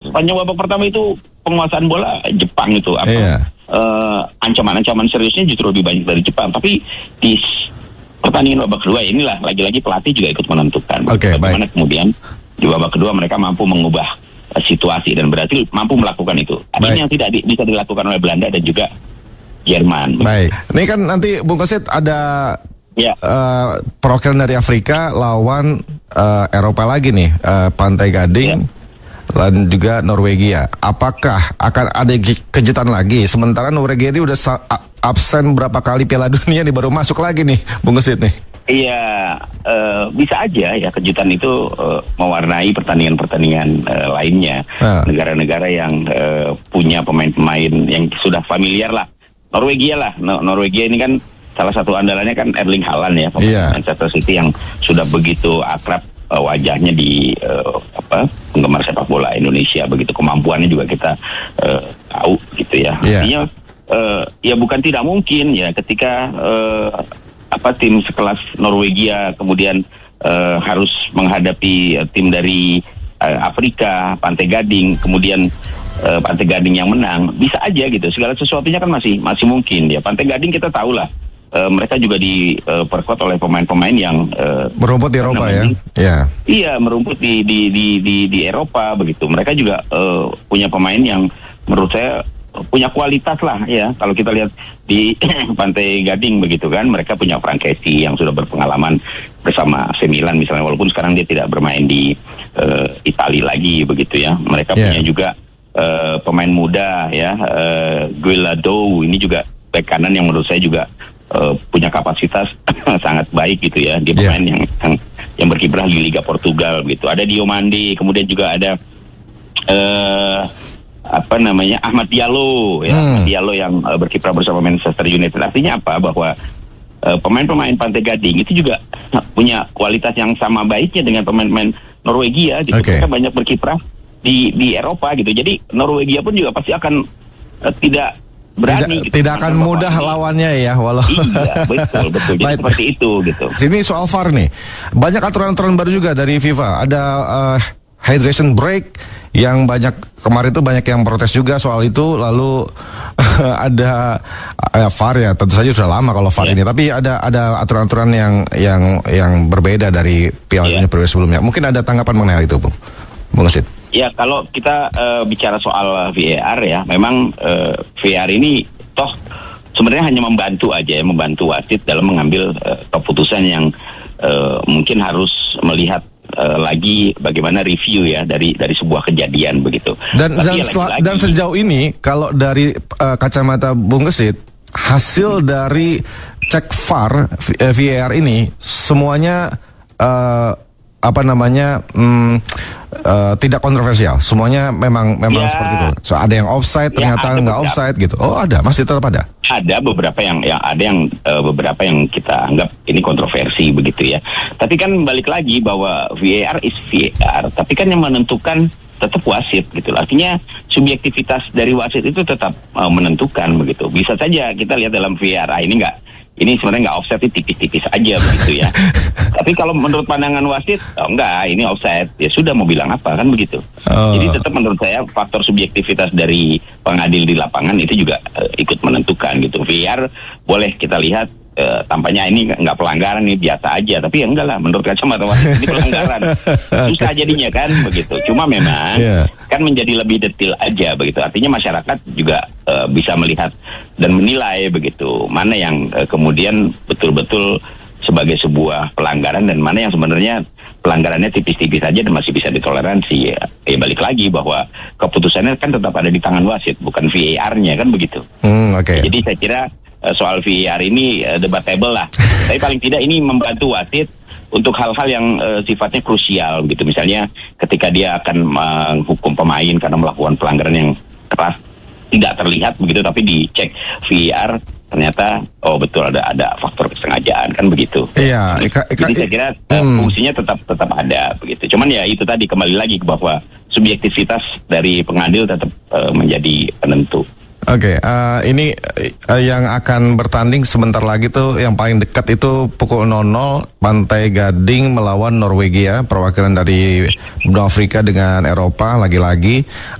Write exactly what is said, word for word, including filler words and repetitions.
sepanjang babak pertama itu penguasaan bola Jepang itu apa Iya. uh, ancaman-ancaman seriusnya justru lebih banyak dari Jepang. Tapi di pertandingan babak kedua inilah lagi-lagi pelatih juga ikut menentukan okay, bagaimana baik. kemudian di babak kedua mereka mampu mengubah uh, situasi dan berhasil mampu melakukan itu. Baik. Ini yang tidak di, bisa dilakukan oleh Belanda dan juga Jerman. Baik. Ini kan nanti Bung Kosit ada Ya. uh, perwakilan dari Afrika lawan uh, Eropa lagi nih, uh, Pantai Gading. Ya. Dan juga Norwegia. Apakah akan ada kejutan lagi? Sementara Norwegia ini udah sa- absen berapa kali Piala Dunia nih, baru masuk lagi nih, Bung Gesit nih. Iya, uh, bisa aja ya kejutan itu uh, mewarnai pertandingan-pertandingan uh, lainnya. Nah. Negara-negara yang uh, punya pemain-pemain yang sudah familiar lah. Norwegia lah, no- Norwegia ini kan salah satu andalannya kan Erling Haaland ya, pemain Iya. Manchester City yang sudah begitu akrab uh, wajahnya di uh, apa penggemar sepak bola Indonesia, begitu kemampuannya juga kita uh, tahu gitu ya. Iya. Artinya uh, ya bukan tidak mungkin ya ketika uh, apa tim sekelas Norwegia kemudian uh, harus menghadapi uh, tim dari uh, Afrika, Pantai Gading, kemudian uh, Pantai Gading yang menang, bisa aja gitu. Segala sesuatunya kan masih masih mungkin ya. Pantai Gading kita tahu lah. Uh, mereka juga diperkuat uh, oleh pemain-pemain yang uh, merumput di Eropa ya. Ya. Iya, merumput di di di di, di Eropa begitu. Mereka juga uh, punya pemain yang menurut saya punya kualitas lah ya. Kalau kita lihat di Pantai Gading begitu kan, mereka punya Frank Kessie yang sudah berpengalaman bersama A C Milan misalnya, walaupun sekarang dia tidak bermain di uh, Italia lagi begitu ya. Mereka Yeah. punya juga uh, pemain muda ya, uh, Guilado ini juga bek kanan yang menurut saya juga Uh, punya kapasitas sangat baik gitu ya. Dia pemain yeah. yang, yang yang berkiprah di Liga Portugal gitu. Ada Diomande, kemudian juga ada uh, apa namanya Ahmad Diallo ya, hmm. Ahmad Diallo yang uh, berkiprah bersama Manchester United. Artinya apa? Bahwa uh, pemain-pemain Pantai Gading itu juga punya kualitas yang sama baiknya dengan pemain-pemain Norwegia gitu. Okay. Mereka banyak berkiprah di di Eropa gitu. Jadi Norwegia pun juga pasti akan uh, tidak berani tidak, gitu. tidak akan mudah ini. Lawannya ya, walau iya betul betul jadi seperti itu gitu. Sini soal V A R nih, banyak aturan-aturan baru juga dari FIFA. Ada uh, hydration break yang banyak kemarin itu banyak yang protes juga soal itu. Lalu ada uh, V A R ya, tentu saja sudah lama kalau V A R yeah. ini, tapi ada ada aturan-aturan yang yang yang berbeda dari Piala Dunia yeah. sebelumnya. Mungkin ada tanggapan mengenai hal itu, Bung Bung Gesit? Ya, kalau kita uh, bicara soal V A R ya, memang uh, V A R ini toh sebenarnya hanya membantu aja ya, membantu wasit dalam mengambil uh, keputusan yang uh, mungkin harus melihat uh, lagi bagaimana review ya dari dari sebuah kejadian begitu. Dan dan, ya, lagi-lagi, dan sejauh ini kalau dari uh, kacamata Bung Gesit, hasil dari cek V A R V A R ini semuanya uh, apa namanya hmm, uh, tidak kontroversial, semuanya memang memang ya, seperti itu. So, ada yang offside ternyata ya, nggak offside gitu. Oh ada, masih tetap ada. Ada beberapa yang yang ada yang uh, beberapa yang kita anggap ini kontroversi begitu ya. Tapi kan balik lagi bahwa V A R is V A R, tapi kan yang menentukan tetap wasit gitu. Artinya subjektivitas dari wasit itu tetap uh, menentukan begitu. Bisa saja kita lihat dalam V A R ini nggak. Ini sebenarnya nggak offside, tipis-tipis aja begitu ya. Tapi kalau menurut pandangan wasit, oh enggak, ini offside. Ya sudah, mau bilang apa kan begitu. Oh. Jadi tetap menurut saya faktor subjektivitas dari pengadil di lapangan itu juga uh, ikut menentukan gitu. V A R boleh kita lihat uh, tampaknya ini nggak pelanggaran, ini biasa aja. Tapi ya enggak lah, menurut kacamata wasit ini pelanggaran. Susah jadinya kan begitu. Cuma memang yeah. kan menjadi lebih detail aja begitu. Artinya masyarakat juga uh, bisa melihat dan menilai begitu mana yang uh, kemudian betul-betul sebagai sebuah pelanggaran dan mana yang sebenarnya pelanggarannya tipis-tipis saja dan masih bisa ditoleransi. Ya, ya balik lagi bahwa keputusannya kan tetap ada di tangan wasit, bukan V A R-nya kan begitu. Hmm, okay. Jadi saya kira uh, soal V A R ini uh, debatable lah. Tapi paling tidak ini membantu wasit untuk hal-hal yang uh, sifatnya krusial gitu. Misalnya ketika dia akan menghukum uh, pemain karena melakukan pelanggaran yang keras tidak terlihat begitu, tapi dicek V A R ternyata oh betul ada ada faktor kesengajaan kan begitu. Iya. Ika, ika, Jadi saya kira hmm. uh, fungsinya tetap tetap ada begitu. Cuman ya itu tadi kembali lagi bahwa subjektivitas dari pengadil tetap uh, menjadi penentu. Oke, okay, uh, ini uh, yang akan bertanding sebentar lagi tuh yang paling dekat itu pukul nol nol Pantai Gading melawan Norwegia, perwakilan dari benua Afrika dengan Eropa lagi-lagi.